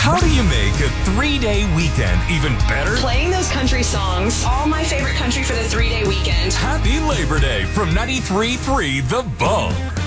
How do you make a 3-day weekend even better? Playing those country songs. All my favorite country for the 3-day weekend. Happy Labor Day from 93.3 The Bone.